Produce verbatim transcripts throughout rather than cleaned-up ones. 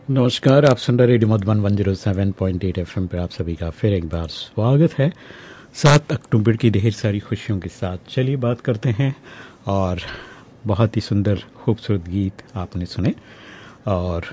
नमस्कार, आप सुन रहे radio Madhuban one zero seven point eight FM पर आप सभी का फिर एक बार स्वागत है। सात अक्टूबर की ढेर सारी खुशियों के साथ चलिए बात करते हैं। और बहुत ही सुंदर खूबसूरत गीत आपने सुने। और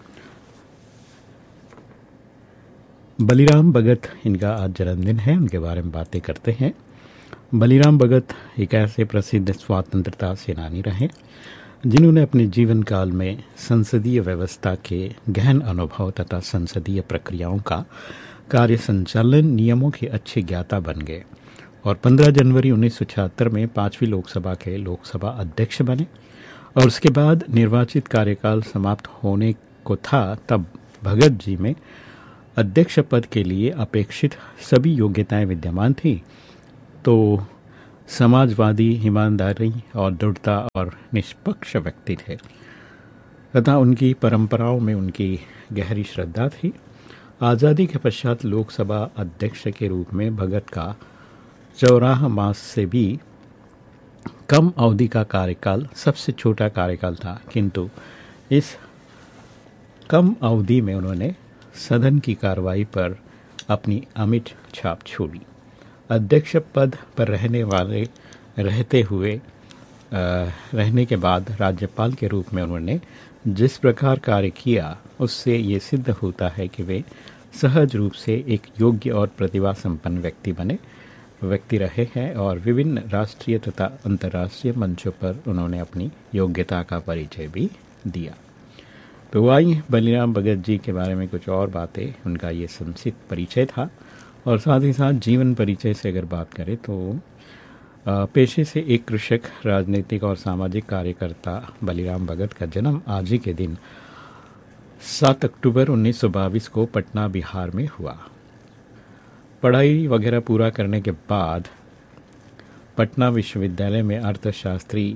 बलिराम भगत, इनका आज जन्मदिन है, उनके बारे में बातें करते हैं। बलिराम भगत एक ऐसे प्रसिद्ध स्वतंत्रता सेनानी रहे जिन्होंने अपने जीवन काल में संसदीय व्यवस्था के गहन अनुभव तथा संसदीय प्रक्रियाओं का कार्य संचालन नियमों के अच्छे ज्ञाता बन गए और पंद्रह जनवरी उन्नीस सौ छिहत्तर में पांचवी लोकसभा के लोकसभा अध्यक्ष बने। और उसके बाद निर्वाचित कार्यकाल समाप्त होने को था तब भगत जी में अध्यक्ष पद के लिए अपेक्षित सभी योग्यताएं विद्यमान थी। तो समाजवादी, ईमानदारी और दृढ़ता और निष्पक्ष व्यक्ति थे तथा उनकी परंपराओं में उनकी गहरी श्रद्धा थी। आज़ादी के पश्चात लोकसभा अध्यक्ष के रूप में भगत का चौराह मास से भी कम अवधि का कार्यकाल सबसे छोटा कार्यकाल था, किंतु इस कम अवधि में उन्होंने सदन की कार्रवाई पर अपनी अमिट छाप छोड़ी। अध्यक्ष पद पर रहने वाले रहते हुए आ, रहने के बाद राज्यपाल के रूप में उन्होंने जिस प्रकार कार्य किया उससे ये सिद्ध होता है कि वे सहज रूप से एक योग्य और प्रतिभा संपन्न व्यक्ति बने व्यक्ति रहे हैं और विभिन्न राष्ट्रीय तथा अंतर्राष्ट्रीय मंचों पर उन्होंने अपनी योग्यता का परिचय भी दिया। तो आइए बलिराम भगत जी के बारे में कुछ और बातें। उनका ये संक्षिप्त परिचय था और साथ ही साथ जीवन परिचय से अगर बात करें तो पेशे से एक कृषक, राजनीतिक और सामाजिक कार्यकर्ता बलिराम भगत का जन्म आज ही के दिन सात अक्टूबर उन्नीस सौ बाईस को पटना, बिहार में हुआ। पढ़ाई वगैरह पूरा करने के बाद पटना विश्वविद्यालय में अर्थशास्त्री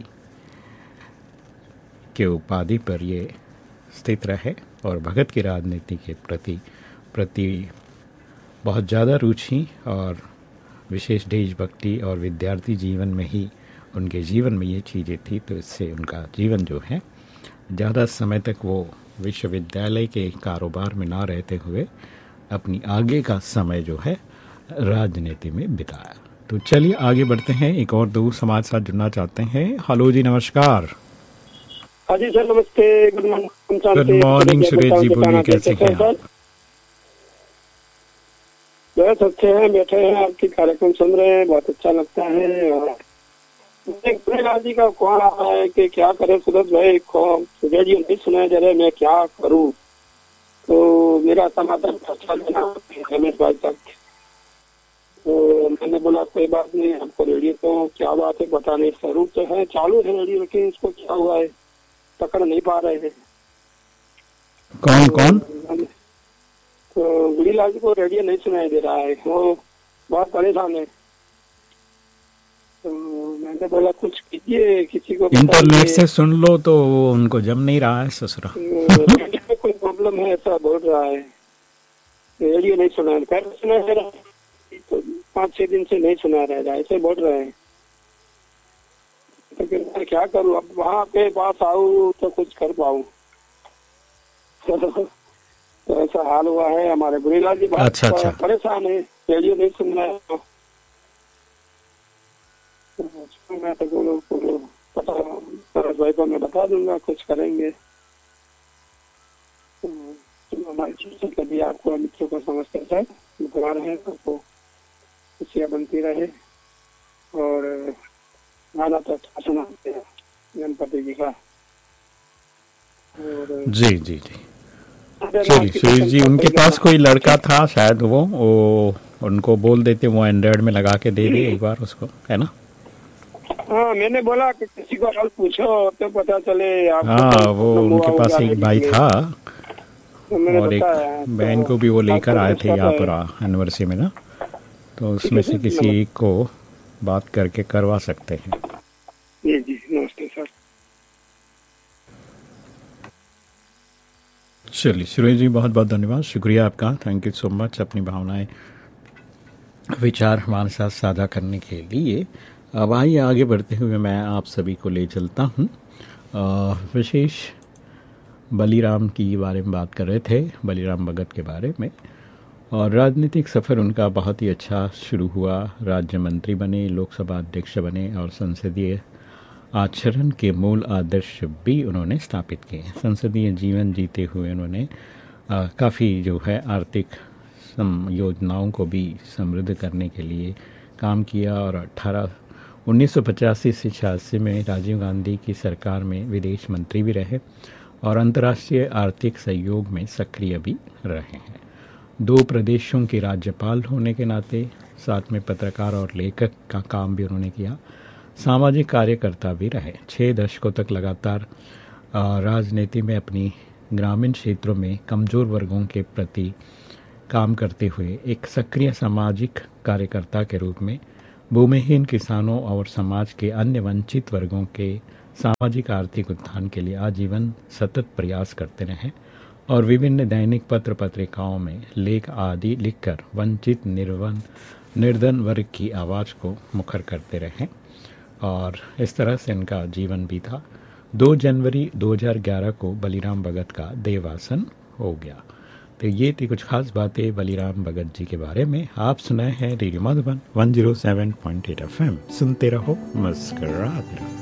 के उपाधि पर ये स्थित रहे और भगत की राजनीति के प्रति प्रति बहुत ज़्यादा रुचि और विशेष देशभक्ति और विद्यार्थी जीवन में ही उनके जीवन में ये चीज़ें थी। तो इससे उनका जीवन जो है ज़्यादा समय तक वो विश्वविद्यालय के कारोबार में ना रहते हुए अपनी आगे का समय जो है राजनीति में बिताया। तो चलिए आगे बढ़ते हैं। एक और दोस्त हमारे साथ जुड़ना चाहते हैं। हेलो जी, नमस्कार। हाँ जी सर, नमस्ते। Good morning. Good morning Suresh ji, बोलिए कैसे हैं आप? बहुत अच्छे हैं, बैठे हैं, आपकी कार्यक्रम सुन रहे हैं, बहुत अच्छा लगता है। और जी का कौन आ रहा है कि क्या करे सूरज भाई, रेडियो नहीं सुनाया जा रहा, मैं क्या करूं? तो मेरा समाधान अच्छा देना रमेश भाई तक। तो मैंने बोला कोई बात नहीं, हमको रेडियो तो क्या बात है पता नहीं, शुरू तो है, चालू है रेडियो, लेकिन इसको क्या हुआ है पकड़ नहीं पा रहे हैं। कौन कौन? तो गुड़ीलाल जी को रेडियो नहीं सुनाई दे रहा है, वो बहुत परेशान है। तो मैंने बोला कुछ कीजिए, किसी को इंटरनेट से सुन लो, तो उनको जम नहीं रहा है ससुरा। रेडियो में कोई प्रॉब्लम है ऐसा बोल रहा है, रेडियो नहीं सुना है, सुना है तो पाँच छह दिन से नहीं सुना रहा है, ऐसे बोल रहे हैं। तो फिर मैं क्या करूँ, अब वहाँ पे पास आऊँ तो कुछ कर पाऊँ। तो ऐसा हाल हुआ है हमारे गुड़ीलाल जी, बहुत अच्छा, अच्छा। परेशान है, रेडियो नहीं सुन रहा है। तो मैं तो बोलो पता भाई को मैं बता दूंगा, कुछ करेंगे। तो हमारी चीज कभी आपको मित्रों को समझते जाए, बता रहे हैं तो खुशियाँ बनती रहे। और गाना तो अच्छा सुनाते हैं गणपति जी का। जी जी जी चलिए सुरेश जी, उनके पास कोई लड़का था शायद, वो, वो उनको बोल देते, वो एंड्रॉइड में लगा के दे दे एक बार उसको, है ना? हाँ, मैंने बोला कि किसी को कल पूछो तो पता चले आपको। हाँ, वो उनके पास एक भाई था तो और एक बहन को भी वो लेकर आए थे यहाँ पर एनिवर्सरी में ना, तो उसमें से किसी एक को बात करके करवा सकते हैं। जी जी, नमस्ते सर। चलिए सुरेश जी, बहुत बहुत धन्यवाद, शुक्रिया आपका, थैंक यू सो मच अपनी भावनाएं विचार हमारे साथ साझा करने के लिए। अब आइए आगे बढ़ते हुए मैं आप सभी को ले चलता हूँ विशेष बलीराम की बारे में बात कर रहे थे, बलीराम भगत के बारे में। और राजनीतिक सफ़र उनका बहुत ही अच्छा शुरू हुआ। राज्य मंत्री बने, लोकसभा अध्यक्ष बने और संसदीय आचरण के मूल आदर्श भी उन्होंने स्थापित किए। संसदीय जीवन जीते हुए उन्होंने काफ़ी जो है आर्थिक सम योजनाओं को भी समृद्ध करने के लिए काम किया और अठारह उन्नीस सौ पचासी से छियासी में राजीव गांधी की सरकार में विदेश मंत्री भी रहे और अंतर्राष्ट्रीय आर्थिक सहयोग में सक्रिय भी रहे हैं। दो प्रदेशों के राज्यपाल होने के नाते साथ में पत्रकार और लेखक का काम भी उन्होंने किया। सामाजिक कार्यकर्ता भी रहे। छः दशकों तक लगातार राजनीति में अपनी ग्रामीण क्षेत्रों में कमज़ोर वर्गों के प्रति काम करते हुए एक सक्रिय सामाजिक कार्यकर्ता के रूप में भूमिहीन किसानों और समाज के अन्य वंचित वर्गों के सामाजिक आर्थिक उत्थान के लिए आजीवन सतत प्रयास करते रहे और विभिन्न दैनिक पत्र पत्रिकाओं में लेख आदि लिखकर वंचित निर्वन निर्धन वर्ग की आवाज़ को मुखर करते रहे। और इस तरह से इनका जीवन भी था। दो जनवरी दो हज़ार ग्यारह को बलीराम भगत का देवासन हो गया। तो ये थी कुछ खास बातें बलीराम भगत जी के बारे में। आप सुनाए हैं रेडियो मधुबन एक सौ सात पॉइंट आठ एफ एम। सुनते रहो, मुस्कुराते रहो।